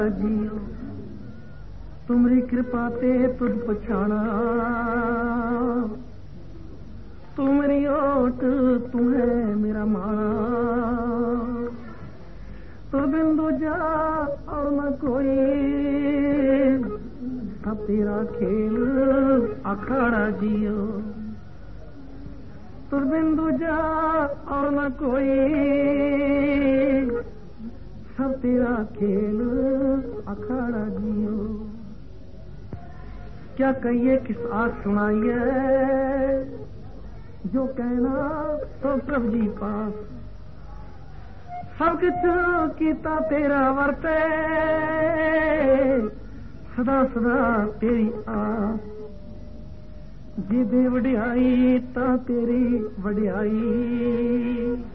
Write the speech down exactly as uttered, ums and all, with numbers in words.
जियो तुमरी कृपा ते तुझ पछाना, तुमरी ओट तुम्हें मेरा माना। तो बिंदु जा और न कोई, सब तेरा खेल अखाड़ा जियो। तो बिंदु जा और न कोई, सब तेरा खेल अखाड़ा जियो। क्या कहिए किस आस सुनाइए, जो कहना तो प्रभु जी पास। सब कुछ कीता तेरा वर्ते, सदा सदा तेरी आस। जी दे वडियाई ता तेरी वडियाई,